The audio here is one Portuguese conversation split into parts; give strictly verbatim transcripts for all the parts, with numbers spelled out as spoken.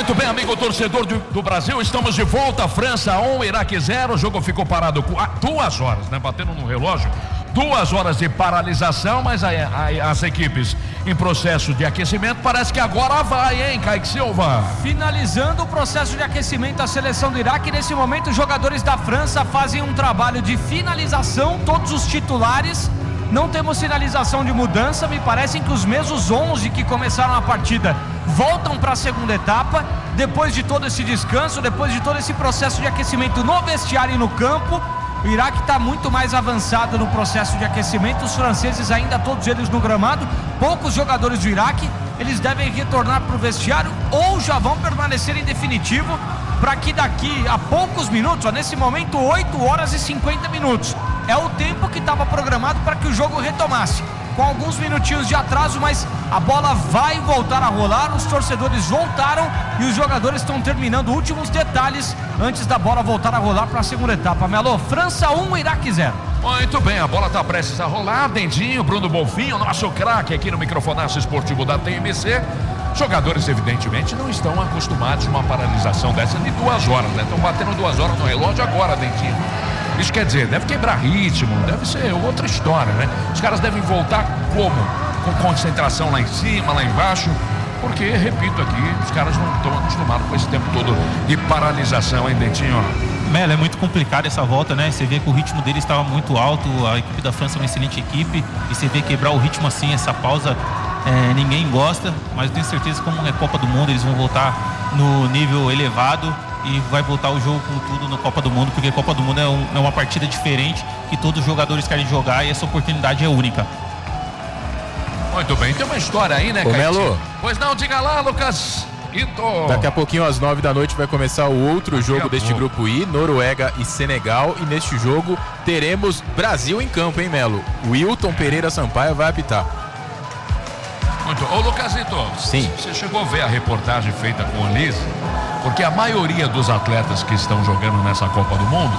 Muito bem, amigo torcedor do, do Brasil, estamos de volta. França um, Iraque zero. O jogo ficou parado ah, duas horas, né? Batendo no relógio. Duas horas de paralisação, mas a, a, as equipes em processo de aquecimento, parece que agora vai, hein, Kaique Silva? Finalizando o processo de aquecimento, a seleção do Iraque. Nesse momento, os jogadores da França fazem um trabalho de finalização, todos os titulares. Não temos sinalização de mudança. Me parecem que os mesmos onze que começaram a partida voltam para a segunda etapa. Depois de todo esse descanso, depois de todo esse processo de aquecimento no vestiário e no campo, o Iraque está muito mais avançado no processo de aquecimento. Os franceses ainda, todos eles no gramado. Poucos jogadores do Iraque, eles devem retornar para o vestiário ou já vão permanecer em definitivo, para que daqui a poucos minutos, ó, nesse momento oito horas e cinquenta minutos, é o tempo que estava programado para que o jogo retomasse, com alguns minutinhos de atraso, mas a bola vai voltar a rolar. Os torcedores voltaram e os jogadores estão terminando últimos detalhes antes da bola voltar a rolar para a segunda etapa. Melo, França um, Iraque zero. Muito bem, a bola está prestes a rolar. Dendinho, Bruno Bonfim, o nosso craque aqui no microfonaço esportivo da T M C. Jogadores, evidentemente, não estão acostumados a uma paralisação dessa de duas horas, né? Estão batendo duas horas no relógio agora, Dendinho. Isso quer dizer, deve quebrar ritmo, deve ser outra história, né? Os caras devem voltar como? Com concentração lá em cima, lá embaixo, porque, repito aqui, os caras não estão acostumados com esse tempo todo de paralisação, hein, Dentinho? Melo, é muito complicado essa volta, né? Você vê que o ritmo deles estava muito alto, a equipe da França é uma excelente equipe, e você vê quebrar o ritmo assim, essa pausa, é, ninguém gosta, mas eu tenho certeza que como é Copa do Mundo, eles vão voltar no nível elevado e vai voltar o jogo com tudo na Copa do Mundo, porque Copa do Mundo é, um, é uma partida diferente que todos os jogadores querem jogar e essa oportunidade é única. Muito bem, tem uma história aí, né, Ô, Melo? Pois não, diga lá, Lucas. Ito. Daqui a pouquinho, às nove da noite, vai começar o outro jogo deste grupo I, Noruega e Senegal. E neste jogo teremos Brasil em campo, hein, Melo? O Wilton Pereira Sampaio vai apitar. Muito. Ô, Lucasito, sim, você chegou a ver a reportagem feita com o Liz? Porque a maioria dos atletas que estão jogando nessa Copa do Mundo,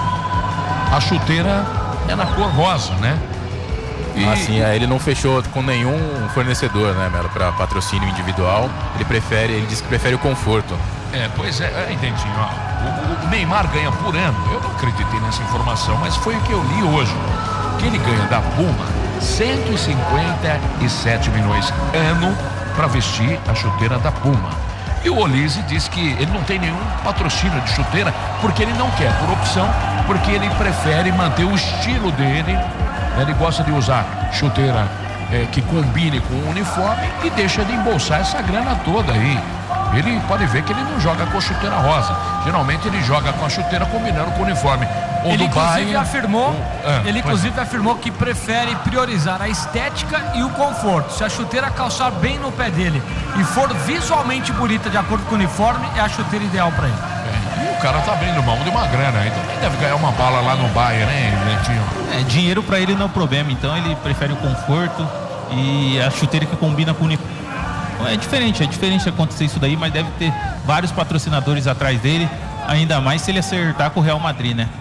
a chuteira é na cor rosa, né? E... Assim, ele não fechou com nenhum fornecedor, né, Melo, para patrocínio individual. Ele prefere, ele diz que prefere o conforto. É, pois é, é entendi. Ó, o, o Neymar ganha por ano. Eu não acreditei nessa informação, mas foi o que eu li hoje. Que ele ganha da Puma cento e cinquenta e sete milhões ano para vestir a chuteira da Puma. E o Olise diz que ele não tem nenhum patrocínio de chuteira porque ele não quer, por opção, porque ele prefere manter o estilo dele. Ele gosta de usar chuteira é, que combine com o uniforme e deixa de embolsar essa grana toda aí. Ele pode ver que ele não joga com a chuteira rosa. Geralmente ele joga com a chuteira combinando com o uniforme. O ele Dubai, inclusive afirmou, o, é, ele inclusive mas... afirmou que prefere priorizar a estética e o conforto. Se a chuteira calçar bem no pé dele e for visualmente bonita de acordo com o uniforme, é a chuteira ideal para ele. É, e o cara tá abrindo mão de uma grana, então nem deve ganhar uma bala lá no Bayern, né, Netinho? É, dinheiro para ele não é um problema, então ele prefere o conforto e a chuteira que combina com o uniforme. É diferente, é diferente acontecer isso daí, mas deve ter vários patrocinadores atrás dele, ainda mais se ele acertar com o Real Madrid, né?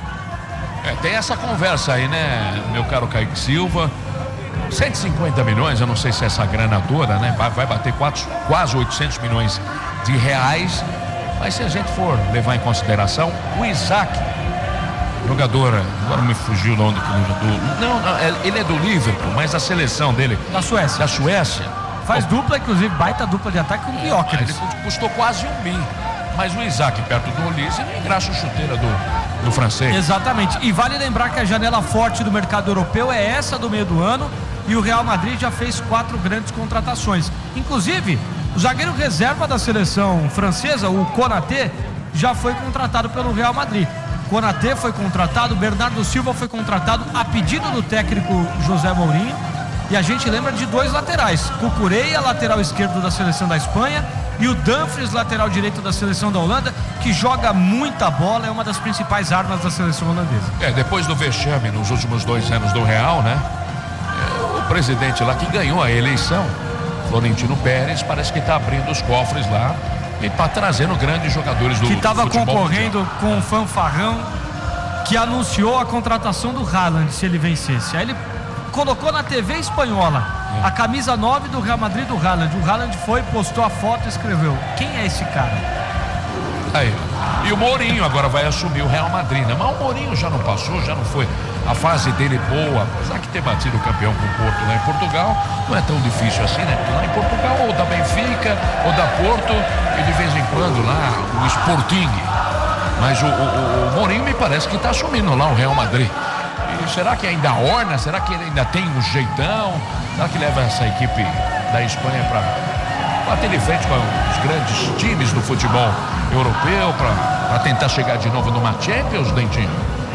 É, tem essa conversa aí, né, meu caro Kaique Silva. cento e cinquenta milhões, eu não sei se é essa grana toda, né? Vai, vai bater quatro, quase oitocentos milhões de reais. Mas se a gente for levar em consideração, o Isaac, jogador, agora me fugiu o nome do. Não, não, ele é do Liverpool, mas a seleção dele. Da Suécia. Da Suécia. Faz oh, dupla, inclusive, baita dupla de ataque com o Gyökeres. Ele custou quase um bi. Mas o Isaac, perto do Olise, não engraxa a chuteira do, do francês. Exatamente. E vale lembrar que a janela forte do mercado europeu é essa do meio do ano. E o Real Madrid já fez quatro grandes contratações. Inclusive, o zagueiro reserva da seleção francesa, o Konaté, já foi contratado pelo Real Madrid. Konaté foi contratado, Bernardo Silva foi contratado a pedido do técnico José Mourinho. E a gente lembra de dois laterais, Cucurella, lateral esquerdo da seleção da Espanha, e o Dumfries, lateral direito da seleção da Holanda, que joga muita bola, é uma das principais armas da seleção holandesa. É, depois do vexame nos últimos dois anos do Real, né? É, o presidente lá que ganhou a eleição, Florentino Pérez, parece que está abrindo os cofres lá e está trazendo grandes jogadores do que estava concorrendo mundial. Com o fanfarrão que anunciou a contratação do Haaland se ele vencesse. Aí ele colocou na T V espanhola é. a camisa nove do Real Madrid do Haaland. O Haaland foi, postou a foto e escreveu: quem é esse cara? Aí. E o Mourinho agora vai assumir o Real Madrid, né? Mas o Mourinho já não passou, já não foi a fase dele boa, apesar de ter batido o campeão com o Porto lá em Portugal, não é tão difícil assim, né? Porque lá em Portugal, ou da Benfica, ou da Porto, e de vez em quando lá o Sporting. Mas o, o, o Mourinho me parece que está assumindo lá o Real Madrid. E será que ainda orna? Será que ele ainda tem um jeitão? Será que leva essa equipe da Espanha para bater de frente com os grandes times do futebol europeu, para tentar chegar de novo numa Champions, Dentinho?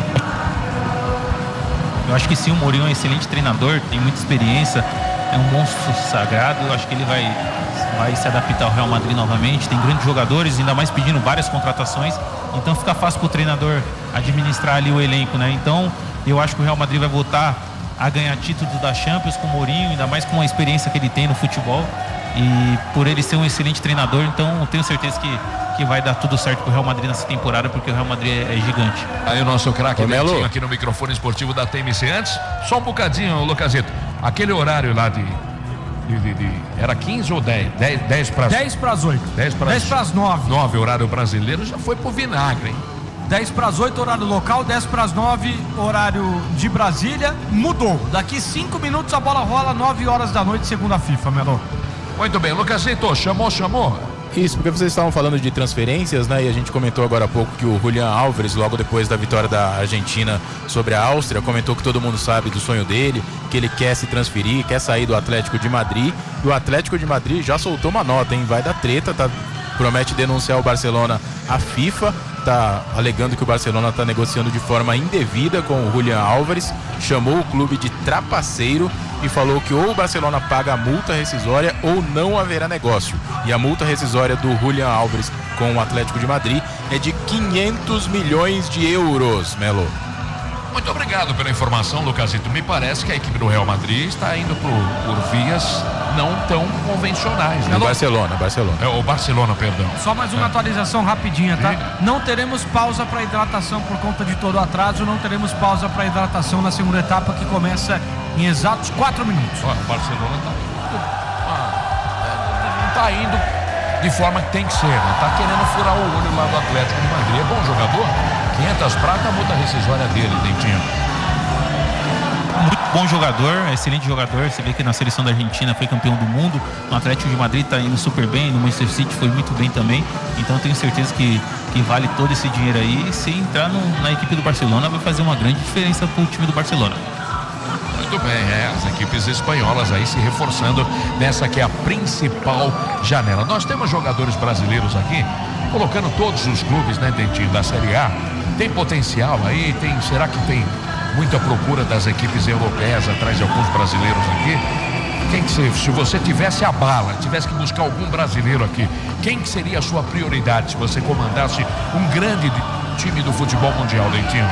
Eu acho que sim, o Mourinho é um excelente treinador, tem muita experiência, é um monstro sagrado. Eu acho que ele vai, vai se adaptar ao Real Madrid novamente. Tem grandes jogadores, ainda mais pedindo várias contratações, então fica fácil para o treinador administrar ali o elenco, né? Então eu acho que o Real Madrid vai voltar a ganhar títulos da Champions com o Mourinho, ainda mais com a experiência que ele tem no futebol, e por ele ser um excelente treinador, então eu tenho certeza que, que vai dar tudo certo pro Real Madrid nessa temporada, porque o Real Madrid é, é gigante. Aí o nosso craque Dentinho aqui no microfone esportivo da T M C. Antes, só um bocadinho, Lucasito, aquele horário lá de, de, de, de era quinze ou dez? dez para as oito. dez para as nove. nove, horário brasileiro, já foi pro vinagre, hein? dez para as oito, horário local, dez para as nove, horário de Brasília. Mudou. Daqui cinco minutos a bola rola, nove horas da noite, segunda FIFA, Melo. Muito bem, Lucasito, chamou, chamou. Isso, porque vocês estavam falando de transferências, né? E a gente comentou agora há pouco que o Julián Álvares, logo depois da vitória da Argentina sobre a Áustria, comentou que todo mundo sabe do sonho dele, que ele quer se transferir, quer sair do Atlético de Madrid. E o Atlético de Madrid já soltou uma nota, hein? Vai dar treta, tá? Promete denunciar o Barcelona à FIFA. Tá alegando que o Barcelona está negociando de forma indevida com o Julián Álvares, chamou o clube de trapaceiro e falou que ou o Barcelona paga a multa rescisória ou não haverá negócio. E a multa rescisória do Julián Álvares com o Atlético de Madrid é de quinhentos milhões de euros, Melo. Muito obrigado pela informação, Lucasito. Me parece que a equipe do Real Madrid está indo por, por vias não tão convencionais, né? O Barcelona, Barcelona. É, o Barcelona, perdão. Só mais uma é. atualização rapidinha, tá? Sim. Não teremos pausa para hidratação por conta de todo o atraso. Não teremos pausa para hidratação na segunda etapa, que começa em exatos quatro minutos. Olha, o Barcelona está indo, ah, não está indo de forma que tem que ser, né? Tá querendo furar o olho lá do Atlético de Madrid. É bom jogador? quinhentas prata, a multa rescisória dele, Dentinho. Muito bom jogador, excelente jogador. Você vê que na seleção da Argentina foi campeão do mundo. No Atlético de Madrid está indo super bem. No Manchester City foi muito bem também. Então tenho certeza que, que vale todo esse dinheiro aí. E se entrar no, na equipe do Barcelona, vai fazer uma grande diferença para o time do Barcelona. Muito bem, é, as equipes espanholas aí se reforçando nessa que é a principal janela. Nós temos jogadores brasileiros aqui, colocando todos os clubes, né, Dentinho, da Série A. Tem potencial aí, tem, será que tem muita procura das equipes europeias atrás de alguns brasileiros aqui? Quem que se, se você tivesse a bala, tivesse que buscar algum brasileiro aqui, quem que seria a sua prioridade se você comandasse um grande time do futebol mundial, Dentinho?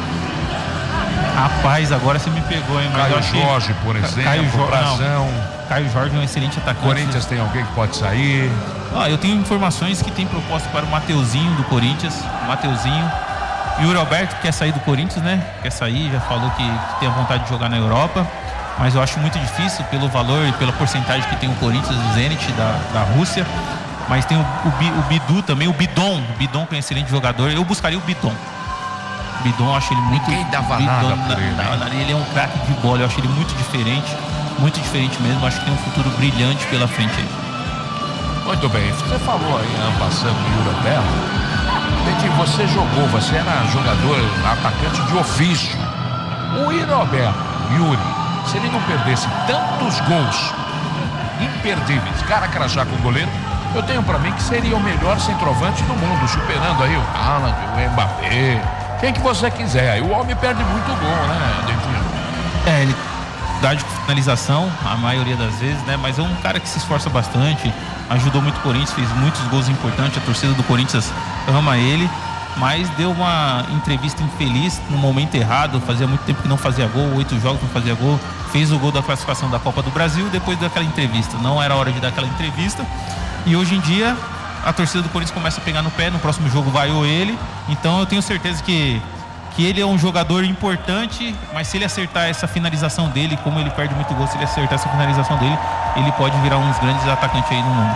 Rapaz, agora você me pegou, hein? Caio Jorge, por exemplo, Caio jo... Brazão. Caio Jorge é um excelente atacante. Corinthians tem alguém que pode sair? Ah, eu tenho informações que tem proposta para o Mateuzinho do Corinthians. Mateuzinho. Yuri Alberto quer sair do Corinthians, né? Quer sair, já falou que, que tem a vontade de jogar na Europa. Mas eu acho muito difícil pelo valor e pela porcentagem que tem o Corinthians, o Zenit da, da Rússia. Mas tem o, o, o Bidu também, o Bidon. O Bidon que é um excelente jogador. Eu buscaria o Bidon. O Bidon, eu acho ele muito... Ninguém dava Bidon, nada por ele. Na, na, ele é um craque de bola. Eu acho ele muito diferente. Muito diferente mesmo. Eu acho que tem um futuro brilhante pela frente aí. Muito bem. Você falou aí, passando o Yuri Alberto. Você jogou, você era jogador, atacante de ofício. O Yuri Alberto, Yuri, se ele não perdesse tantos gols imperdíveis, cara a crachá com o goleiro, eu tenho pra mim que seria o melhor centroavante do mundo, superando aí o Haaland, o Mbappé, quem que você quiser. Aí o homem perde muito gol, né, Dentinho? É, ele dá de finalização a maioria das vezes, né? Mas é um cara que se esforça bastante, ajudou muito o Corinthians, fez muitos gols importantes, a torcida do Corinthians ama ele, mas deu uma entrevista infeliz no momento errado. Fazia muito tempo que não fazia gol, oito jogos não fazia gol, fez o gol da classificação da Copa do Brasil depois daquela entrevista. Não era hora de dar aquela entrevista, e hoje em dia a torcida do Corinthians começa a pegar no pé. No próximo jogo vaiou ele, então eu tenho certeza que que ele é um jogador importante, mas se ele acertar essa finalização dele, como ele perde muito gol, se ele acertar essa finalização dele, ele pode virar um dos grandes atacantes aí no mundo.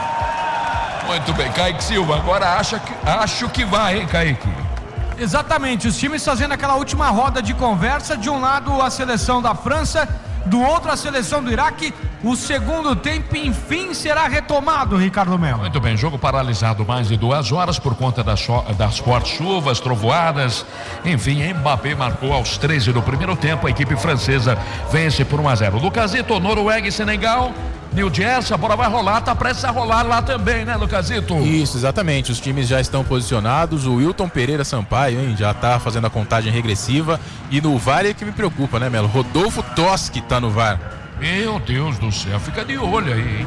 Muito bem, Kaique Silva, agora acha que, acho que vai, hein, Kaique? Exatamente, os times fazendo aquela última roda de conversa, de um lado a seleção da França, do outro a seleção do Iraque. O segundo tempo enfim será retomado, Ricardo Melo. Muito bem, jogo paralisado mais de duas horas por conta das, das fortes chuvas, trovoadas. Enfim, Mbappé marcou aos treze do primeiro tempo. A equipe francesa vence por um a zero. Lucasito, Noruega e Senegal, New Jersey, a bola vai rolar, tá prestes a rolar lá também, né, Lucasito? Isso, exatamente, os times já estão posicionados. O Wilton Pereira Sampaio, hein, já tá fazendo a contagem regressiva. E no V A R é que me preocupa, né, Melo? Rodolfo Toschi tá no V A R. Meu Deus do céu, fica de olho aí, hein?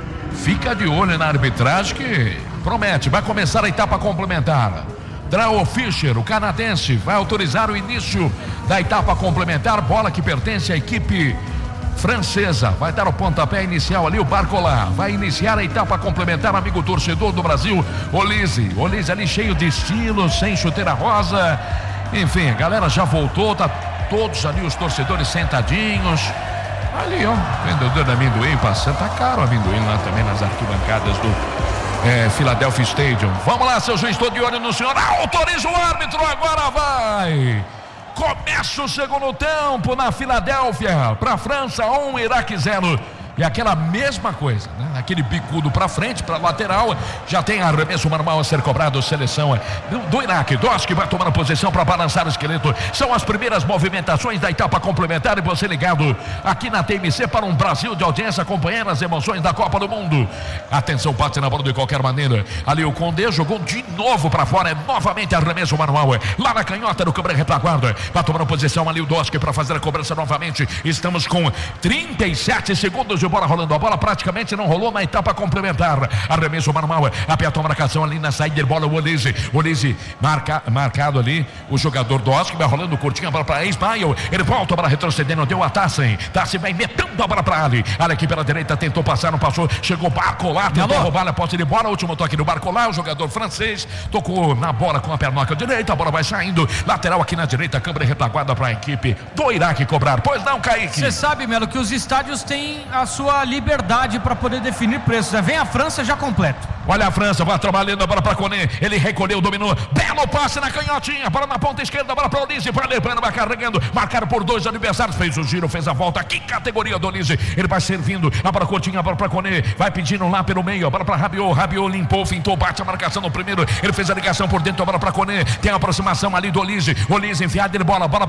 Fica de olho na arbitragem que promete. Vai começar a etapa complementar. Draw Fischer, o canadense, vai autorizar o início da etapa complementar. Bola que pertence à equipe francesa. Vai dar o pontapé inicial ali, o Barcola. Vai iniciar a etapa complementar, amigo torcedor do Brasil. Olise, Olise ali cheio de estilo, sem chuteira rosa. Enfim, a galera já voltou, tá todos ali os torcedores sentadinhos. Ali, ó, vendedor de amendoim passando, tá caro o amendoim lá também nas arquibancadas do é, Philadelphia Stadium. Vamos lá, seu juiz, estou de olho no senhor. Autoriza o árbitro, agora vai! Começa o segundo tempo na Filadélfia, para a França, um, Iraque zero. E aquela mesma coisa, né? Aquele bicudo para frente, para lateral, já tem arremesso normal a ser cobrado, seleção do, do Iraque. Toschi vai tomando posição para balançar o esqueleto. São as primeiras movimentações da etapa complementar e você ligado aqui na T M C para um Brasil de audiência acompanhando as emoções da Copa do Mundo. Atenção, bate na bola de qualquer maneira. Ali o Condé jogou de novo para fora, é novamente arremesso manual. Lá na canhota do câmera retaguarda. Vai tomando posição ali o Toschi para fazer a cobrança novamente. Estamos com trinta e sete segundos de bola rolando, a bola praticamente não rolou na etapa complementar. Arremesso manual, apertou a marcação ali na saída de bola, o Olise, Olise marca, marcado ali, o jogador Toschi vai rolando curtinho a bola para Ismael, ele volta a bola retrocedendo, deu a Tassen, Tassen vai metendo a bola para Ali, Ali aqui pela direita tentou passar, não passou, chegou Barcola, tentou Alô. roubar a posse de bola, último toque do Barcola, o jogador francês tocou na bola com a pernoca direita, a bola vai saindo, lateral aqui na direita, câmera retaguarda para a equipe do Iraque cobrar. Pois não, Kaique? Você sabe, Melo, que os estádios têm a sua liberdade para poder definir preços, né? Vem a França já completo. Olha a França, vai trabalhando a bola para Koné, ele recolheu, dominou, belo passe na canhotinha, bola na ponta esquerda, bola para o Olise, para Lebrano, vai carregando, marcado por dois adversários, fez o giro, fez a volta, que categoria do Olise, ele vai servindo, a bola curtinha, a bola para Koné, vai pedindo lá pelo meio, a bola para Rabiot, Rabiot limpou, fintou, bate a marcação no primeiro, ele fez a ligação por dentro, a bola para Koné, tem a aproximação ali do Olise, Olise enfiado, ele bola, bola